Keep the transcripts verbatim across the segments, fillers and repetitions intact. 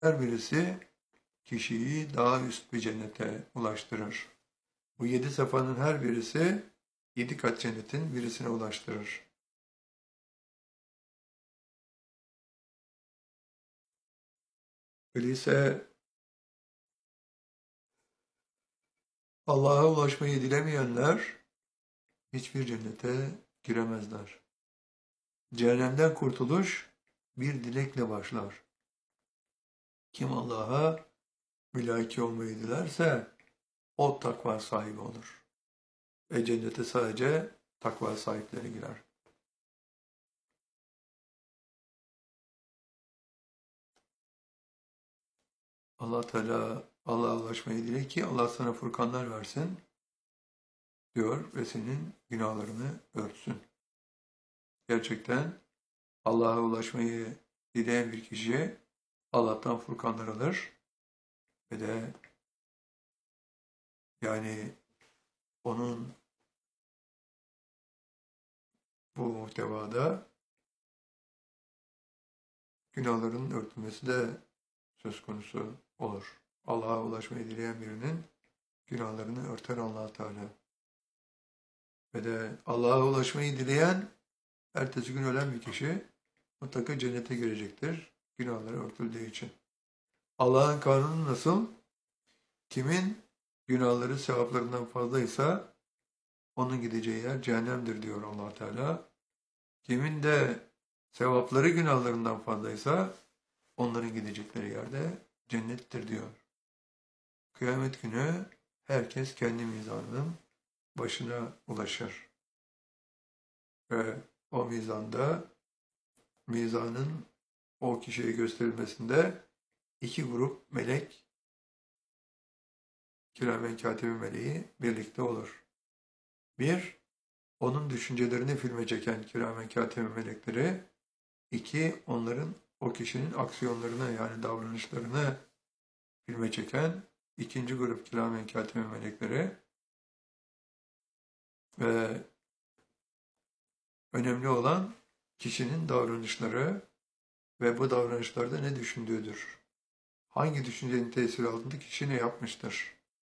her birisi kişiyi daha üst bir cennete ulaştırır. Bu yedi safanın her birisi yedi kat cennetin birisine ulaştırır. Öyleyse Allah'a ulaşmayı dilemeyenler hiçbir cennete giremezler. Cehennemden kurtuluş bir dilekle başlar. Kim Allah'a mülaki olmayı dilerse o takva sahibi olur. Ve cennete sadece takva sahipleri girer. Allah Teala Allah'a ulaşmayı dile ki Allah sana furkanlar versin diyor ve senin günahlarını örtsün. Gerçekten Allah'a ulaşmayı dileyen bir kişi Allah'tan furkanlar alır ve de yani onun bu muhtevada günahların örtülmesi de söz konusu olur. Allah'a ulaşmayı dileyen birinin günahlarını örter Allah Teala. Ve de Allah'a ulaşmayı dileyen ertesi gün ölen bir kişi mutlaka cennete girecektir. Günahları örtüldüğü için. Allah'ın kanunu nasıl? Kimin günahları sevaplarından fazlaysa onun gideceği yer cehennemdir diyor Allah Teala. Kimin de sevapları günahlarından fazlaysa onların gidecekleri yerde cennettir diyor. Kıyamet günü herkes kendi mizanının başına ulaşır. Ve o mizanda, mizanın o kişiye gösterilmesinde iki grup melek, kiramen katibi meleği birlikte olur. Bir, onun düşüncelerini filme çeken kiramen katibi melekleri. İki, onların o kişinin aksiyonlarını yani davranışlarını filme çeken ikinci grup kiramen katibi melekleri. Ve önemli olan kişinin davranışları ve bu davranışlarda ne düşündüğüdür. Hangi düşüncenin tesiri altında kişi ne yapmıştır?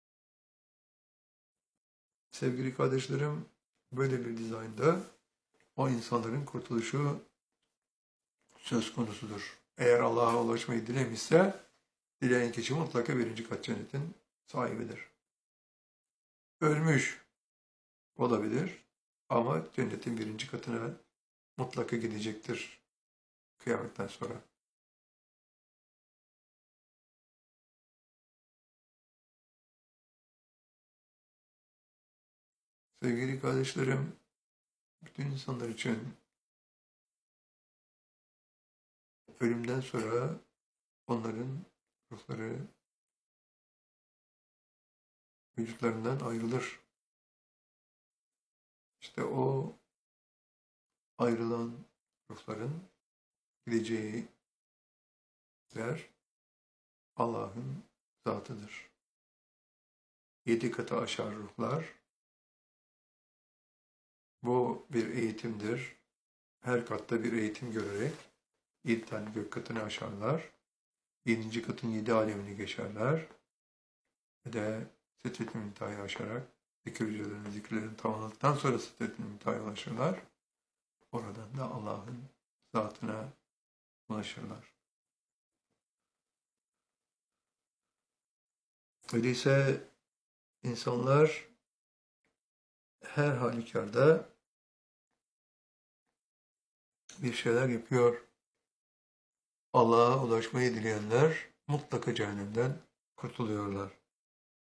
Sevgili kardeşlerim, böyle bir dizaynda o insanların kurtuluşu söz konusudur. Eğer Allah'a ulaşmayı dilemişse, dileyen kişi mutlaka birinci kat cennetin sahibidir. Ölmüş olabilir ama cennetin birinci katına mutlaka gidecektir kıyametten sonra. Sevgili kardeşlerim, bütün insanlar için ölümden sonra onların ruhları vücutlarından ayrılır. İşte o ayrılan ruhların gideceği yer Allah'ın zatıdır. Yedi katı aşar ruhlar. Bu bir eğitimdir. Her katta bir eğitim görerek yedi tane gök katını aşarlar. Yedinci katın yedi alemini geçerler. Ve de Sidret-i Münteha'yı aşarak zikir yücelerinin zikirlerini tamamladıktan sonra Sidret-i Münteha'ya ulaşırlar. Oradan da Allah'ın zatına ulaşırlar. Öyleyse insanlar her halükarda bir şeyler yapıyor. Allah'a ulaşmayı dileyenler mutlaka cehennemden kurtuluyorlar.